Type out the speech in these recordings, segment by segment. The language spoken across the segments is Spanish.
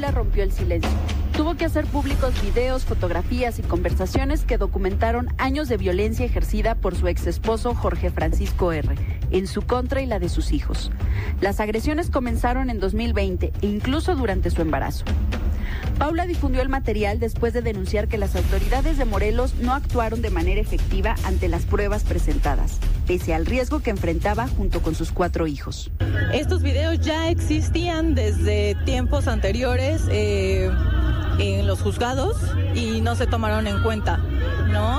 Paula rompió el silencio. Tuvo que hacer públicos videos, fotografías y conversaciones que documentaron años de violencia ejercida por su exesposo Jorge Francisco R., en su contra y la de sus hijos. Las agresiones comenzaron en 2020 e incluso durante su embarazo. Paula difundió el material después de denunciar que las autoridades de Morelos no actuaron de manera efectiva ante las pruebas presentadas, pese al riesgo que enfrentaba junto con sus 4 hijos. Estos videos ya existían desde tiempos anteriores en los juzgados y no se tomaron en cuenta, ¿no?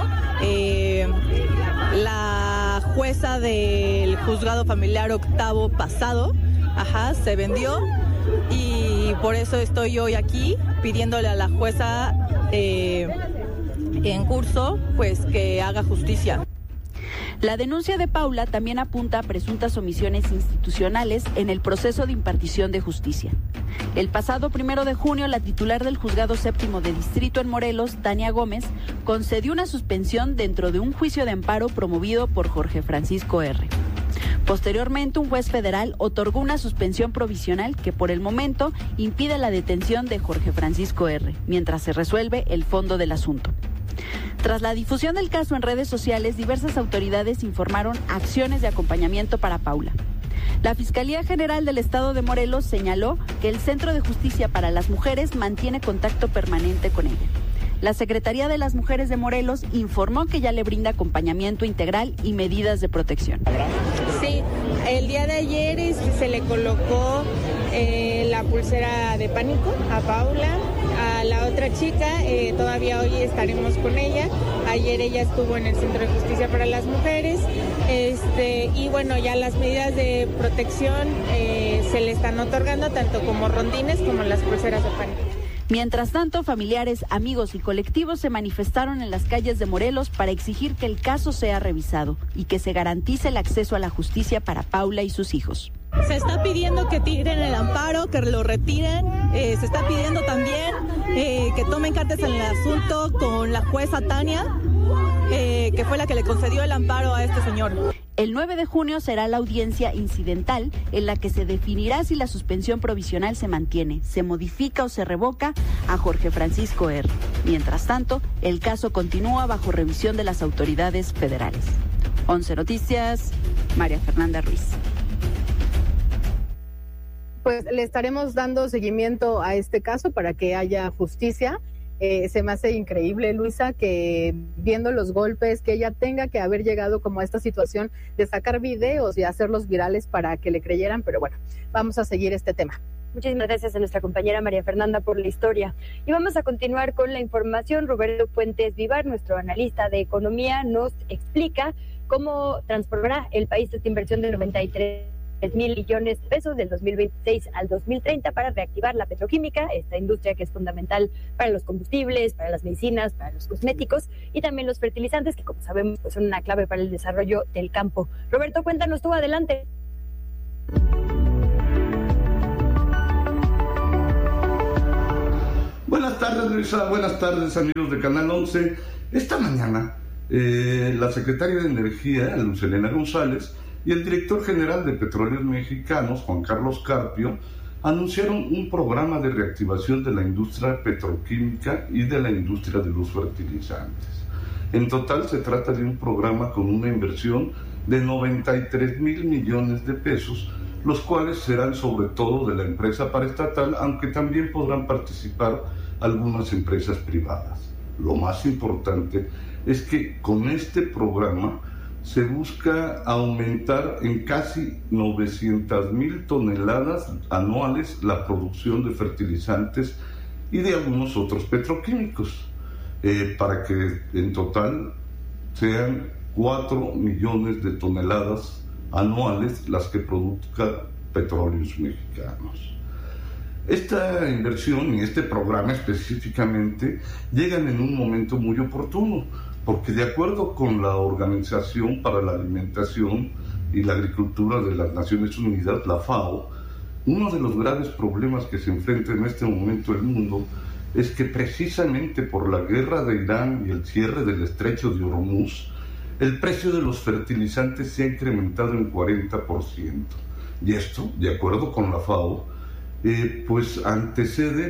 La jueza del juzgado familiar octavo pasado, se vendió. Y por eso estoy hoy aquí pidiéndole a la jueza en curso pues que haga justicia. La denuncia de Paula también apunta a presuntas omisiones institucionales en el proceso de impartición de justicia. El pasado 1 de junio, la titular del Juzgado Séptimo de Distrito en Morelos, Tania Gómez, concedió una suspensión dentro de un juicio de amparo promovido por Jorge Francisco R. Posteriormente, un juez federal otorgó una suspensión provisional que por el momento impide la detención de Jorge Francisco R., mientras se resuelve el fondo del asunto. Tras la difusión del caso en redes sociales, diversas autoridades informaron acciones de acompañamiento para Paula. La Fiscalía General del Estado de Morelos señaló que el Centro de Justicia para las Mujeres mantiene contacto permanente con ella. La Secretaría de las Mujeres de Morelos informó que ya le brinda acompañamiento integral y medidas de protección. Sí, el día de ayer se le colocó la pulsera de pánico a Paula. A la otra chica, todavía hoy estaremos con ella. Ayer ella estuvo en el Centro de Justicia para las Mujeres. Y bueno, ya las medidas de protección se le están otorgando tanto como rondines como las pulseras de pánico. Mientras tanto, familiares, amigos y colectivos se manifestaron en las calles de Morelos para exigir que el caso sea revisado y que se garantice el acceso a la justicia para Paula y sus hijos. Se está pidiendo que tiren el amparo, que lo retiren. Se está pidiendo también que tomen cartas en el asunto con la jueza Tania, que fue la que le concedió el amparo a este señor. El 9 de junio será la audiencia incidental en la que se definirá si la suspensión provisional se mantiene, se modifica o se revoca a Jorge Francisco R. Mientras tanto, el caso continúa bajo revisión de las autoridades federales. 11 Noticias, María Fernanda Ruiz. Pues le estaremos dando seguimiento a este caso para que haya justicia. Se me hace increíble, Luisa, que viendo los golpes, que ella tenga que haber llegado como a esta situación de sacar videos y hacerlos virales para que le creyeran, pero bueno, vamos a seguir este tema. Muchísimas gracias a nuestra compañera María Fernanda por la historia. Y vamos a continuar con la información. Roberto Puentes Vivar, nuestro analista de economía, nos explica cómo transformará el país esta inversión de 93 mil millones de pesos del 2026 al 2030 para reactivar la petroquímica, esta industria que es fundamental para los combustibles, para las medicinas, para los cosméticos y también los fertilizantes, que como sabemos pues son una clave para el desarrollo del campo. Roberto, cuéntanos tú, adelante. Buenas tardes, Luisa. Buenas tardes, amigos de Canal 11. Esta mañana, la secretaria de Energía, Luz Helena González, y el director general de Petróleos Mexicanos, Juan Carlos Carpio, anunciaron un programa de reactivación de la industria petroquímica y de la industria de los fertilizantes. En total se trata de un programa con una inversión de 93 mil millones de pesos, los cuales serán sobre todo de la empresa paraestatal, aunque también podrán participar algunas empresas privadas. Lo más importante es que con este programa se busca aumentar en casi 900,000 toneladas anuales la producción de fertilizantes y de algunos otros petroquímicos, para que en total sean 4 millones de toneladas anuales las que produzca Petróleos Mexicanos. Esta inversión y este programa específicamente llegan en un momento muy oportuno, porque de acuerdo con la Organización para la Alimentación y la Agricultura de las Naciones Unidas, la FAO, uno de los graves problemas que se enfrenta en este momento el mundo es que precisamente por la guerra de Irán y el cierre del estrecho de Hormuz, el precio de los fertilizantes se ha incrementado en 40%. Y esto, de acuerdo con la FAO, pues antecede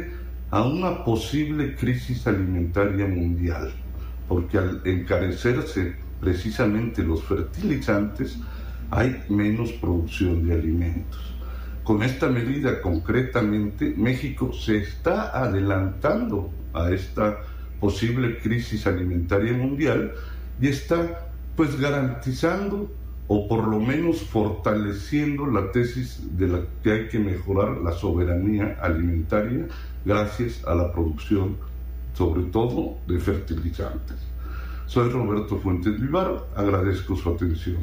a una posible crisis alimentaria mundial, porque al encarecerse precisamente los fertilizantes hay menos producción de alimentos. Con esta medida concretamente, México se está adelantando a esta posible crisis alimentaria mundial y está pues garantizando o por lo menos fortaleciendo la tesis de la que hay que mejorar la soberanía alimentaria gracias a la producción, sobre todo, de fertilizantes. Soy Roberto Fuentes Vivar, agradezco su atención.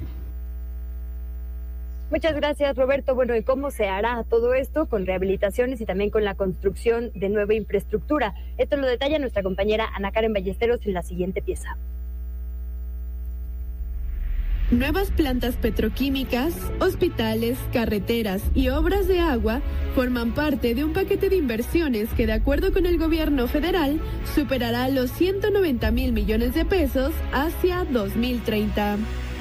Muchas gracias, Roberto. Bueno, ¿y cómo se hará todo esto? Con rehabilitaciones y también con la construcción de nueva infraestructura. Esto lo detalla nuestra compañera Ana Karen Ballesteros en la siguiente pieza. Nuevas plantas petroquímicas, hospitales, carreteras y obras de agua forman parte de un paquete de inversiones que, de acuerdo con el gobierno federal, superará los 190,000 millones de pesos hacia 2030.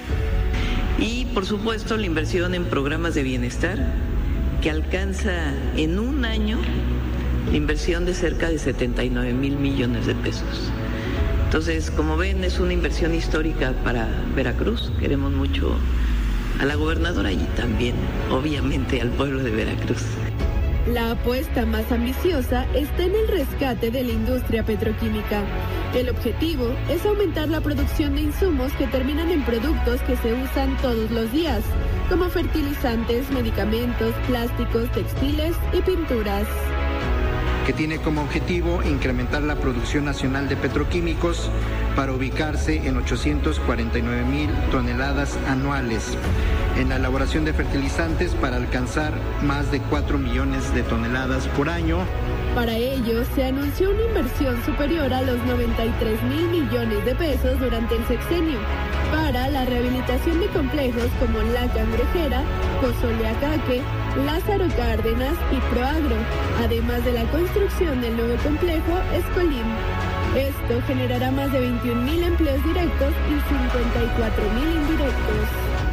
Y, por supuesto, la inversión en programas de bienestar, que alcanza en un año la inversión de cerca de 79,000 millones de pesos. Entonces, como ven, es una inversión histórica para Veracruz. Queremos mucho a la gobernadora y también, obviamente, al pueblo de Veracruz. La apuesta más ambiciosa está en el rescate de la industria petroquímica. El objetivo es aumentar la producción de insumos que terminan en productos que se usan todos los días, como fertilizantes, medicamentos, plásticos, textiles y pinturas. Que tiene como objetivo incrementar la producción nacional de petroquímicos para ubicarse en 849,000 toneladas anuales, en la elaboración de fertilizantes para alcanzar más de 4 millones de toneladas por año. Para ello, se anunció una inversión superior a los 93,000 millones de pesos durante el sexenio para la rehabilitación de complejos como La Cangrejera, Cozoleacaque, Lázaro Cárdenas y Proagro, además de la construcción del nuevo complejo Escolín. Esto generará más de 21,000 empleos directos y 54,000 indirectos.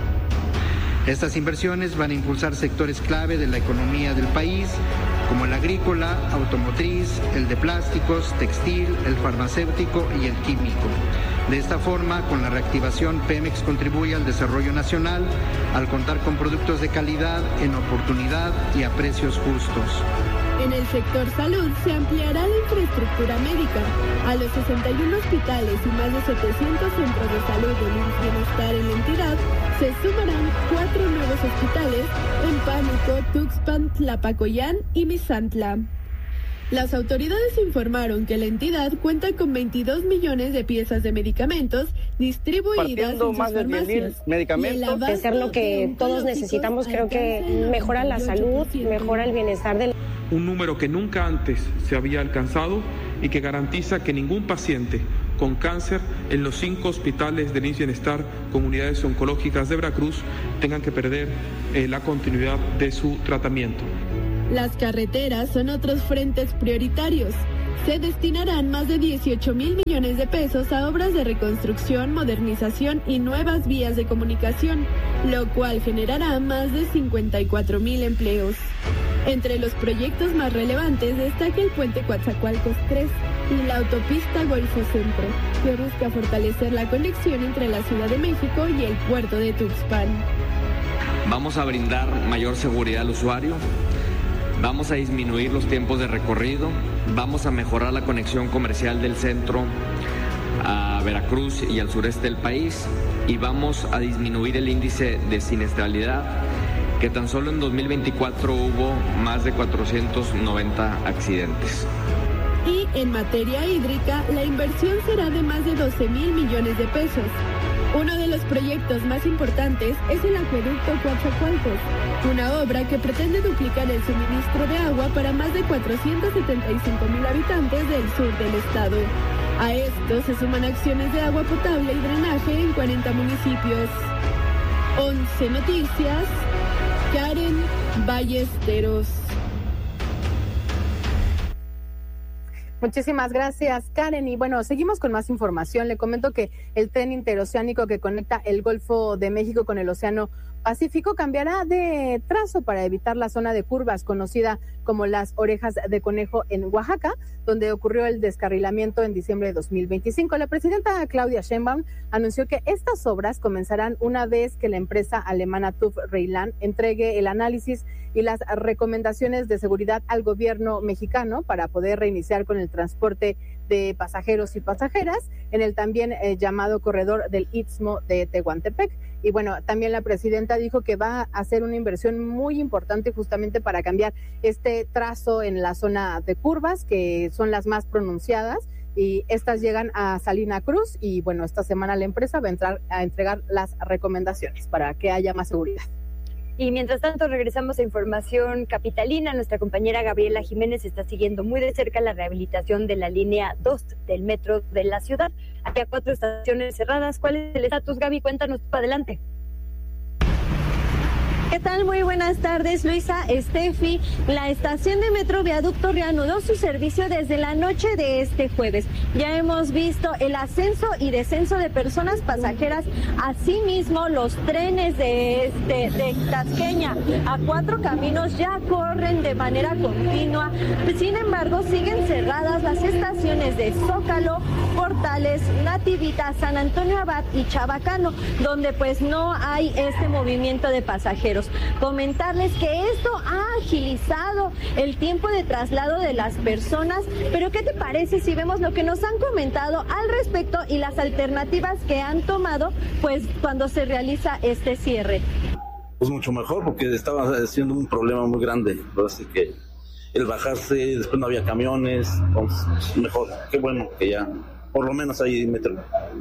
Estas inversiones van a impulsar sectores clave de la economía del país, como el agrícola, automotriz, el de plásticos, textil, el farmacéutico y el químico. De esta forma, con la reactivación, Pemex contribuye al desarrollo nacional al contar con productos de calidad, en oportunidad y a precios justos. En el sector salud se ampliará la infraestructura médica. A los 61 hospitales y más de 700 centros de salud del bienestar en la entidad se sumarán 4 nuevos hospitales en Pánuco, Tuxpan, Tlapacoyán y Misantla. Las autoridades informaron que la entidad cuenta con 22 millones de piezas de medicamentos distribuidas en sus farmacias. Medicamentos. De ser lo que todos necesitamos, creo que mejora la salud, mejora el bienestar del... Un número que nunca antes se había alcanzado y que garantiza que ningún paciente con cáncer en los 5 hospitales del IMSS Bienestar con unidades oncológicas de Veracruz tengan que perder la continuidad de su tratamiento. Las carreteras son otros frentes prioritarios. Se destinarán más de 18,000 millones de pesos a obras de reconstrucción, modernización y nuevas vías de comunicación, lo cual generará más de 54,000 empleos. Entre los proyectos más relevantes destaca el puente Coatzacoalcos 3 y la autopista Golfo Centro, que busca fortalecer la conexión entre la Ciudad de México y el puerto de Tuxpan. Vamos a brindar mayor seguridad al usuario. Vamos a disminuir los tiempos de recorrido, vamos a mejorar la conexión comercial del centro a Veracruz y al sureste del país y vamos a disminuir el índice de siniestralidad, que tan solo en 2024 hubo más de 490 accidentes. Y en materia hídrica, la inversión será de más de 12,000 millones de pesos. Uno de los proyectos más importantes es el acueducto Coatzacoalcos, una obra que pretende duplicar el suministro de agua para más de 475,000 habitantes del sur del estado. A esto se suman acciones de agua potable y drenaje en 40 municipios. 11 Noticias, Karen Ballesteros. Muchísimas gracias, Karen. Y bueno, seguimos con más información. Le comento que el tren interoceánico que conecta el Golfo de México con el Océano Pacífico cambiará de trazo para evitar la zona de curvas conocida como las Orejas de Conejo en Oaxaca, donde ocurrió el descarrilamiento en diciembre de 2025. La presidenta Claudia Sheinbaum anunció que estas obras comenzarán una vez que la empresa alemana TÜV Rheinland entregue el análisis y las recomendaciones de seguridad al gobierno mexicano para poder reiniciar con el transporte de pasajeros y pasajeras en el también llamado corredor del Istmo de Tehuantepec. Y bueno, también la presidenta dijo que va a hacer una inversión muy importante justamente para cambiar este trazo en la zona de curvas, que son las más pronunciadas, y estas llegan a Salina Cruz. Y bueno, esta semana la empresa va a entrar a entregar las recomendaciones para que haya más seguridad. Y mientras tanto regresamos a información capitalina. Nuestra compañera Gabriela Jiménez está siguiendo muy de cerca la rehabilitación de la línea 2 del metro de la ciudad. Aquí a 4 estaciones cerradas. ¿Cuál es el estatus, Gaby? Cuéntanos, adelante. ¿Qué tal? Muy buenas tardes, Luisa, Estefi. La estación de Metro Viaducto reanudó su servicio desde la noche de este jueves. Ya hemos visto el ascenso y descenso de personas pasajeras. Asimismo, los trenes de Tasqueña a 4 Caminos ya corren de manera continua. Sin embargo, siguen cerradas las estaciones de Zócalo, Portales, Nativita, San Antonio Abad y Chabacano, donde pues no hay este movimiento de pasajeros. Comentarles que esto ha agilizado el tiempo de traslado de las personas, pero ¿qué te parece si vemos lo que nos han comentado al respecto y las alternativas que han tomado pues cuando se realiza este cierre? Pues mucho mejor, porque estaba siendo un problema muy grande, así que el bajarse, después no había camiones, entonces mejor, qué bueno que ya por lo menos hay metro.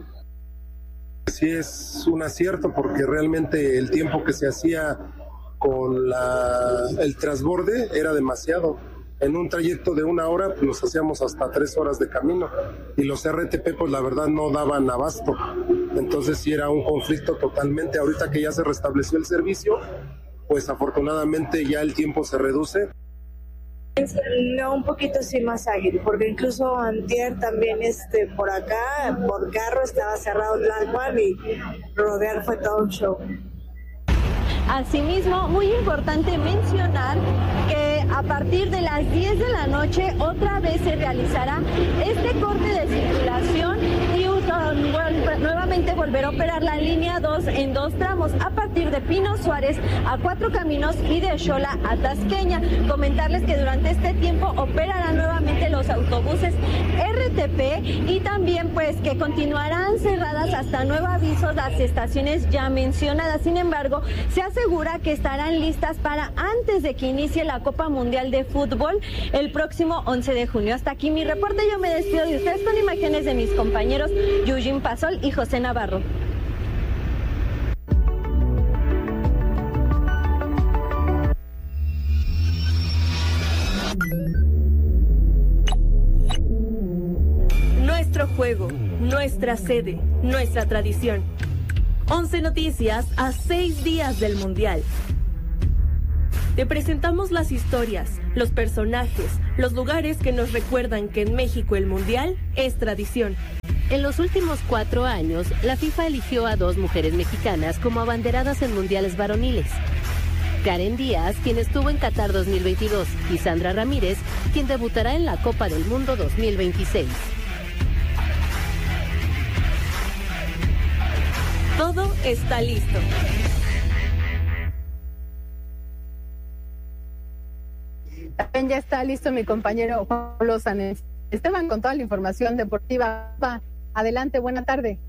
Sí, es un acierto porque realmente el tiempo que se hacía con el transborde era demasiado. En un trayecto de 1 hora pues, nos hacíamos hasta 3 horas de camino y los RTP pues la verdad no daban abasto. Entonces sí era un conflicto totalmente. Ahorita que ya se restableció el servicio, pues afortunadamente ya el tiempo se reduce. No, un poquito sí más ágil, porque incluso antier también por acá, por carro estaba cerrado Tlalpan y rodear fue todo un show. Asimismo, muy importante mencionar que a partir de las 10 de la noche otra vez se realizará este corte de circulación y nuevamente volverá a operar la línea 2 en 2 tramos a partir de Pino Suárez a 4 Caminos y de Xola a Tasqueña. Comentarles que durante este tiempo operarán nuevamente los autobuses RTP y también pues que continuarán cerradas hasta nuevo aviso las estaciones ya mencionadas. Sin embargo, se asegura que estarán listas para antes de que inicie la Copa Mundial de Fútbol el próximo 11 de junio. Hasta aquí mi reporte. Yo me despido de ustedes con imágenes de mis compañeros Yujin Pasol y José Navarro. Nuestro juego, nuestra sede, nuestra tradición. 11 noticias a 6 días del Mundial. Te presentamos las historias, los personajes, los lugares que nos recuerdan que en México el Mundial es tradición. En los últimos 4 años, la FIFA eligió a 2 mujeres mexicanas como abanderadas en mundiales varoniles. Karen Díaz, quien estuvo en Qatar 2022, y Sandra Ramírez, quien debutará en la Copa del Mundo 2026. Todo está listo. También ya está listo mi compañero Juan Lozano. Esteban con toda la información deportiva. Adelante, buena tarde.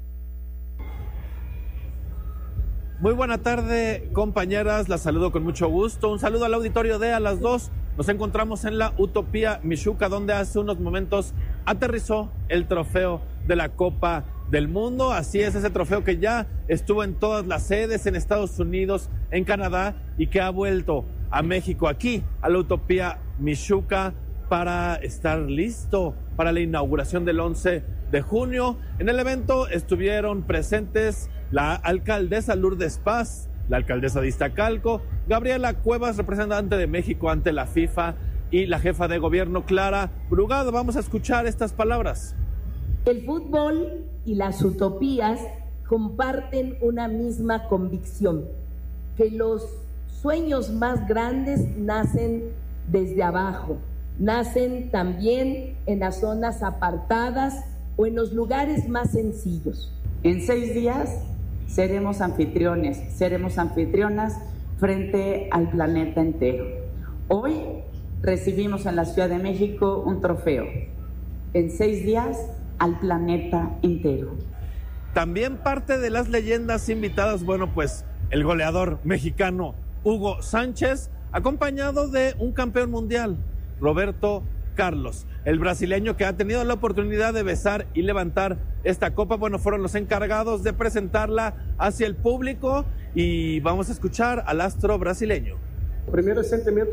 Muy buena tarde, compañeras, las saludo con mucho gusto. Un saludo al auditorio de A las 2. Nos encontramos en la Utopía Mixhuca, donde hace unos momentos aterrizó el trofeo de la Copa del Mundo. Así es, ese trofeo que ya estuvo en todas las sedes, en Estados Unidos, en Canadá, y que ha vuelto a México, aquí a la Utopía Mixhuca, para estar listo para la inauguración del 11 de junio. En el evento estuvieron presentes la alcaldesa Lourdes Paz, la alcaldesa de Iztacalco, Gabriela Cuevas, representante de México ante la FIFA, y la jefa de gobierno, Clara Brugado. Vamos a escuchar estas palabras. El fútbol y las utopías comparten una misma convicción, que los sueños más grandes nacen desde abajo, nacen también en las zonas apartadas o en los lugares más sencillos. En 6 días seremos anfitriones, seremos anfitrionas frente al planeta entero. Hoy recibimos en la Ciudad de México un trofeo. En 6 días al planeta entero. También parte de las leyendas invitadas, bueno, pues el goleador mexicano Hugo Sánchez, acompañado de un campeón mundial, Roberto Carlos. El brasileño que ha tenido la oportunidad de besar y levantar esta copa, bueno, fueron los encargados de presentarla hacia el público y vamos a escuchar al astro brasileño. Primero, sentimiento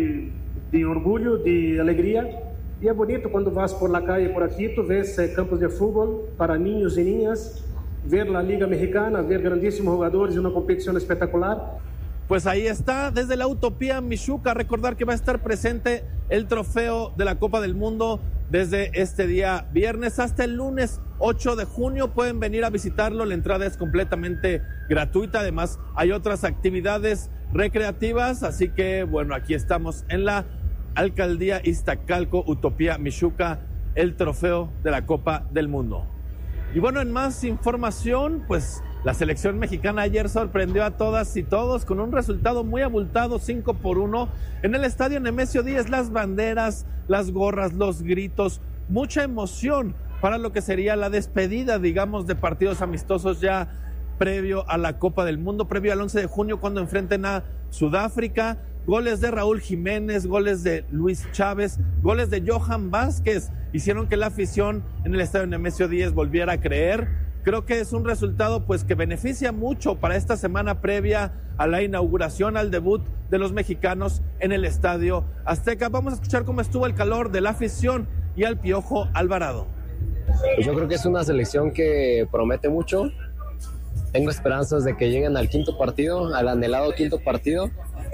de orgullo, de alegría. Y es bonito cuando vas por la calle por aquí, tú ves campos de fútbol para niños y niñas, ver la Liga Mexicana, ver grandísimos jugadores y una competición espectacular. Pues ahí está, desde la Utopía Mixuca, recordar que va a estar presente el trofeo de la Copa del Mundo desde este día viernes hasta el lunes 8 de junio. Pueden venir a visitarlo, la entrada es completamente gratuita, además hay otras actividades recreativas, así que bueno, aquí estamos en la Alcaldía Iztacalco, Utopía Mixuca, el trofeo de la Copa del Mundo. Y bueno, en más información, pues la selección mexicana ayer sorprendió a todas y todos con un resultado muy abultado, 5-1 en el estadio Nemesio 10, las banderas, las gorras, los gritos, mucha emoción para lo que sería la despedida, digamos, de partidos amistosos ya previo a la Copa del Mundo, previo al 11 de junio cuando enfrenten a Sudáfrica. Goles de Raúl Jiménez, goles de Luis Chávez, goles de Johan Vázquez hicieron que la afición en el estadio Nemesio 10 volviera a creer. Creo que es un resultado pues que beneficia mucho para esta semana previa a la inauguración, al debut de los mexicanos en el Estadio Azteca. Vamos a escuchar cómo estuvo el calor de la afición y al Piojo Alvarado. Pues yo creo que es una selección que promete mucho. Tengo esperanzas de que lleguen al quinto partido, al anhelado quinto partido.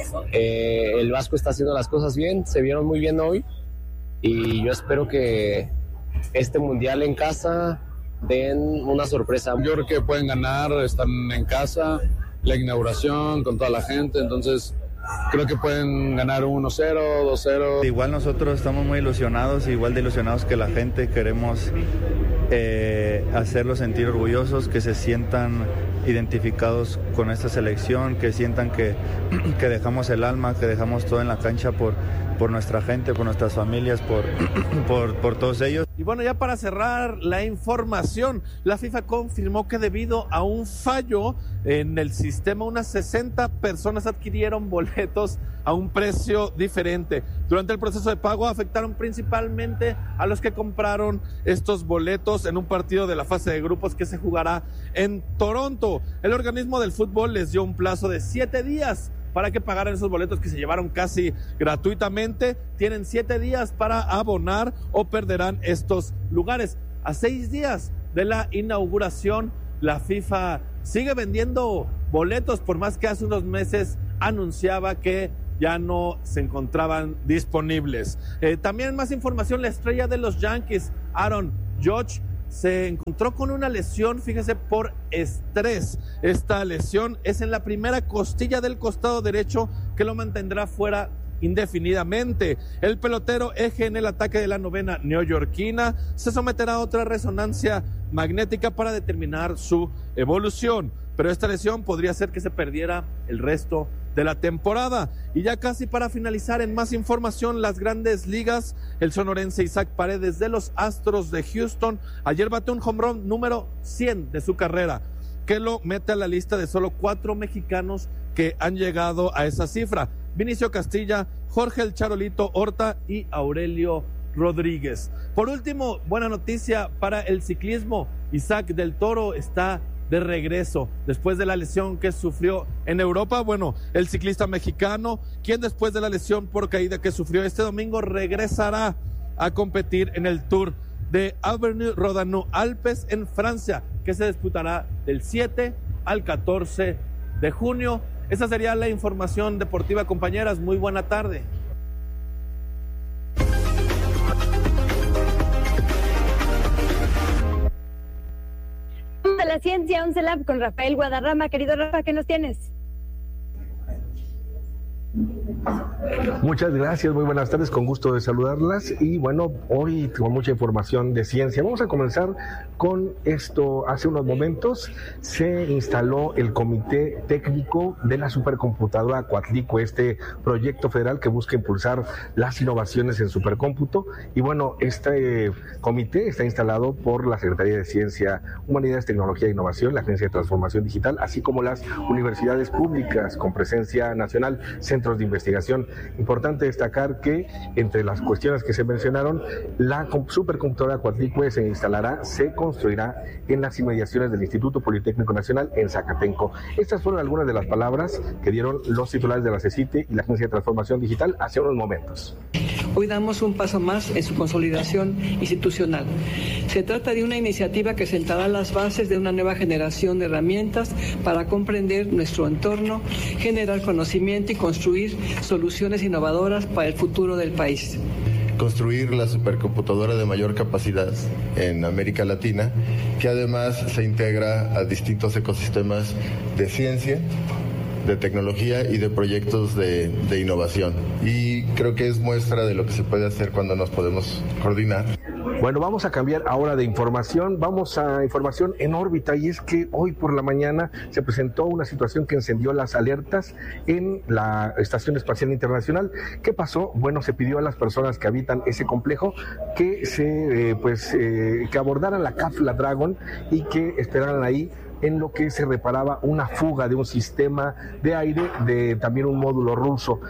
El Vasco está haciendo las cosas bien, se vieron muy bien hoy y yo espero que este mundial en casa den una sorpresa. Yo creo que pueden ganar, están en casa, la inauguración con toda la gente, entonces creo que pueden ganar 1-0, 2-0. Igual nosotros estamos muy ilusionados, igual de ilusionados que la gente, queremos hacerlos sentir orgullosos, que se sientan identificados con esta selección, que sientan que dejamos el alma, que dejamos todo en la cancha por nuestra gente, por nuestras familias, por todos ellos. Y bueno, ya para cerrar la información, la FIFA confirmó que debido a un fallo en el sistema, unas 60 personas adquirieron boletos a un precio diferente. Durante el proceso de pago afectaron principalmente a los que compraron estos boletos en un partido de la fase de grupos que se jugará en Toronto. El organismo del fútbol les dio un plazo de 7 días para que pagaran esos boletos que se llevaron casi gratuitamente. Tienen 7 días para abonar o perderán estos lugares. A 6 días de la inauguración, la FIFA sigue vendiendo boletos, por más que hace unos meses anunciaba que ya no se encontraban disponibles. También más información, la estrella de los Yankees, Aaron Judge, se encontró con una lesión, fíjese, por estrés. Esta lesión es en la primera costilla del costado derecho que lo mantendrá fuera indefinidamente. El pelotero, eje en el ataque de la novena neoyorquina, se someterá a otra resonancia magnética para determinar su evolución, pero esta lesión podría hacer que se perdiera el resto de la temporada. Y ya casi para finalizar, en más información, las grandes ligas, el sonorense Isaac Paredes de los Astros de Houston ayer batió un home run número 100 de su carrera, que lo mete a la lista de solo 4 mexicanos que han llegado a esa cifra: Vinicio Castilla, Jorge El Charolito Horta y Aurelio Rodríguez. Por último, buena noticia para el ciclismo: Isaac del Toro está de regreso después de la lesión que sufrió en Europa. Bueno, el ciclista mexicano, quien después de la lesión por caída que sufrió este domingo, regresará a competir en el Tour de Avenue Rodano Alpes en Francia, que se disputará del 7 al 14 de junio. Esa sería la información deportiva, compañeras. Muy buena tarde. Ciencia 11 Lab con Rafael Guadarrama. Querido Rafa, ¿qué nos tienes? Muchas gracias, muy buenas tardes, con gusto de saludarlas. Y bueno, hoy con mucha información de ciencia. Vamos a comenzar con esto. Hace unos momentos se instaló el Comité Técnico de la Supercomputadora Coatlicue, este proyecto federal que busca impulsar las innovaciones en supercómputo. Y bueno, este comité está instalado por la Secretaría de Ciencia, Humanidades, Tecnología e Innovación, la Agencia de Transformación Digital, así como las universidades públicas con presencia nacional, centros de investigación. Importante destacar que entre las cuestiones que se mencionaron, la supercomputadora Coatlicue se construirá en las inmediaciones del Instituto Politécnico Nacional en Zacatenco. Estas fueron algunas de las palabras que dieron los titulares de la CECITE y la Agencia de Transformación Digital hace unos momentos. Hoy damos un paso más en su consolidación institucional. Se trata de una iniciativa que sentará las bases de una nueva generación de herramientas para comprender nuestro entorno, generar conocimiento y construir soluciones innovadoras para el futuro del país. Construir la supercomputadora de mayor capacidad en América Latina, que además se integra a distintos ecosistemas de ciencia, de tecnología y de proyectos de innovación. Y creo que es muestra de lo que se puede hacer cuando nos podemos coordinar. Bueno, vamos a cambiar ahora de información, vamos a información en órbita, y es que hoy por la mañana se presentó una situación que encendió las alertas en la Estación Espacial Internacional. ¿Qué pasó? Bueno, se pidió a las personas que habitan ese complejo que que abordaran la cápsula Dragon y que esperaran ahí en lo que se reparaba una fuga de un sistema de aire de también un módulo ruso.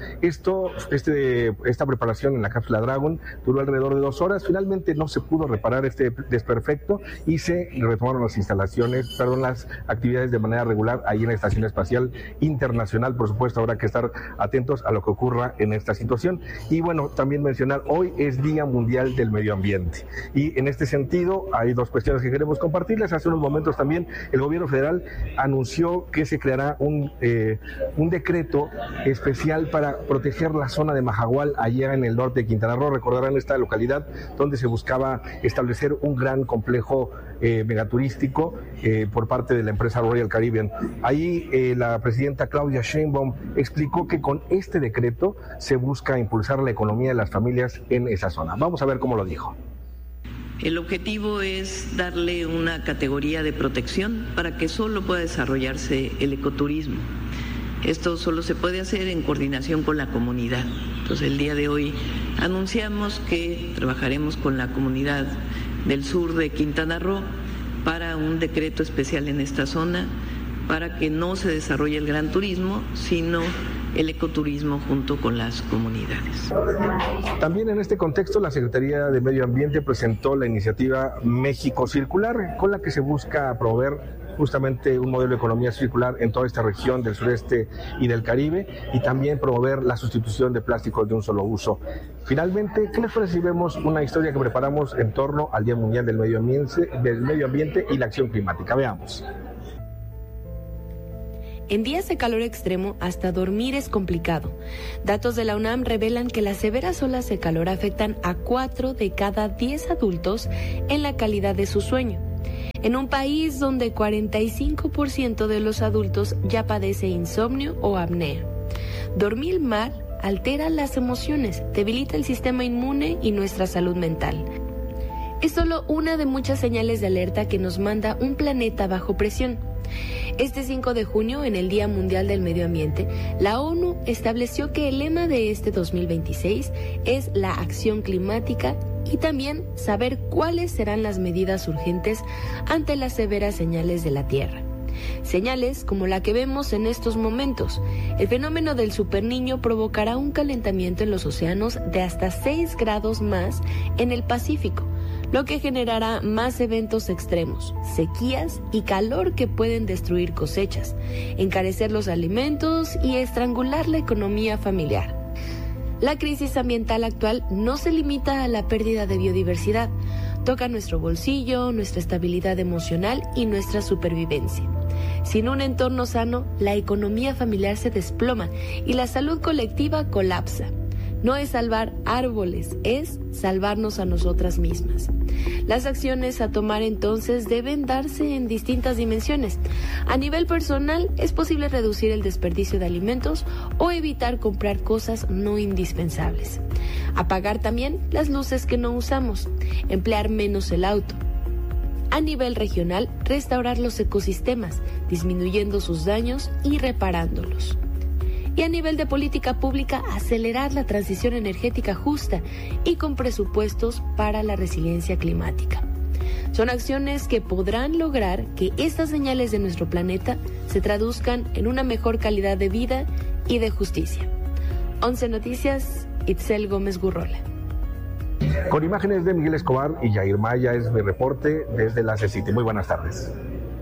Esta preparación en la cápsula Dragon duró alrededor de 2 horas. Finalmente no se pudo reparar este desperfecto y se retomaron las actividades de manera regular ahí en la Estación Espacial Internacional. Por supuesto, habrá que estar atentos a lo que ocurra en esta situación. Y bueno, también mencionar, hoy es Día Mundial del Medio Ambiente. Y en este sentido, hay 2 cuestiones que queremos compartirles. Hace unos momentos también el gobierno federal anunció que se creará un decreto especial para proteger la zona de Majagual, allá en el norte de Quintana Roo. Recordarán esta localidad donde se buscaba establecer un gran complejo megaturístico por parte de la empresa Royal Caribbean. Ahí la presidenta Claudia Sheinbaum explicó que con este decreto se busca impulsar la economía de las familias en esa zona. Vamos a ver cómo lo dijo. El objetivo es darle una categoría de protección para que solo pueda desarrollarse el ecoturismo. Esto solo se puede hacer en coordinación con la comunidad. Entonces, el día de hoy anunciamos que trabajaremos con la comunidad del sur de Quintana Roo para un decreto especial en esta zona para que no se desarrolle el gran turismo, sino el ecoturismo junto con las comunidades. También en este contexto, la Secretaría de Medio Ambiente presentó la iniciativa México Circular, con la que se busca promover justamente un modelo de economía circular en toda esta región del sureste y del Caribe, y también promover la sustitución de plásticos de un solo uso. Finalmente, ¿qué les parece si vemos una historia que preparamos en torno al Día Mundial del Medio Ambiente y la acción climática? Veamos. En días de calor extremo, hasta dormir es complicado. Datos de la UNAM revelan que las severas olas de calor afectan a 4 de cada 10 adultos en la calidad de su sueño. En un país donde 45% de los adultos ya padece insomnio o apnea. Dormir mal altera las emociones, debilita el sistema inmune y nuestra salud mental. Es solo una de muchas señales de alerta que nos manda un planeta bajo presión. Este 5 de junio, en el Día Mundial del Medio Ambiente, la ONU estableció que el lema de este 2026 es la acción climática y también saber cuáles serán las medidas urgentes ante las severas señales de la Tierra. Señales como la que vemos en estos momentos. El fenómeno del superniño provocará un calentamiento en los océanos de hasta 6 grados más en el Pacífico, lo que generará más eventos extremos, sequías y calor que pueden destruir cosechas, encarecer los alimentos y estrangular la economía familiar. La crisis ambiental actual no se limita a la pérdida de biodiversidad, toca nuestro bolsillo, nuestra estabilidad emocional y nuestra supervivencia. Sin un entorno sano, la economía familiar se desploma y la salud colectiva colapsa. No es salvar árboles, es salvarnos a nosotras mismas. Las acciones a tomar entonces deben darse en distintas dimensiones. A nivel personal, es posible reducir el desperdicio de alimentos o evitar comprar cosas no indispensables. Apagar también las luces que no usamos, emplear menos el auto. A nivel regional, restaurar los ecosistemas, disminuyendo sus daños y reparándolos. Y a nivel de política pública, acelerar la transición energética justa y con presupuestos para la resiliencia climática. Son acciones que podrán lograr que estas señales de nuestro planeta se traduzcan en una mejor calidad de vida y de justicia. 11 Noticias, Itzel Gómez Gurrola. Con imágenes de Miguel Escobar y Yair Maya es mi reporte desde la CECITE. Muy buenas tardes.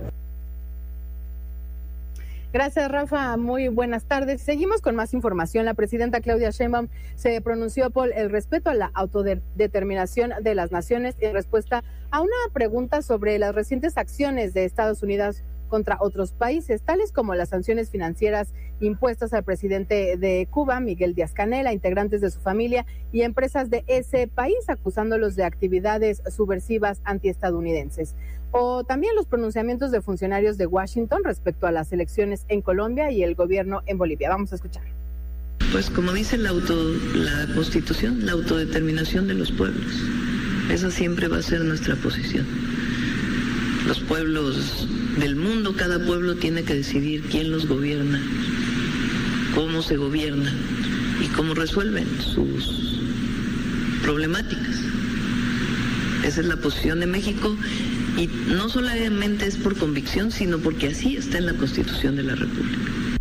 Gracias, Rafa. Muy buenas tardes. Seguimos con más información. La presidenta Claudia Sheinbaum se pronunció por el respeto a la autodeterminación de las naciones en respuesta a una pregunta sobre las recientes acciones de Estados Unidos contra otros países, tales como las sanciones financieras impuestas al presidente de Cuba, Miguel Díaz-Canel, a integrantes de su familia y empresas de ese país, acusándolos de actividades subversivas antiestadounidenses. O también los pronunciamientos de funcionarios de Washington respecto a las elecciones en Colombia y el gobierno en Bolivia. Vamos a escuchar. Pues como dice la Constitución, la autodeterminación de los pueblos. Esa siempre va a ser nuestra posición. Los pueblos del mundo, cada pueblo tiene que decidir quién los gobierna, cómo se gobierna y cómo resuelven sus problemáticas. Esa es la posición de México y no solamente es por convicción, sino porque así está en la Constitución de la República.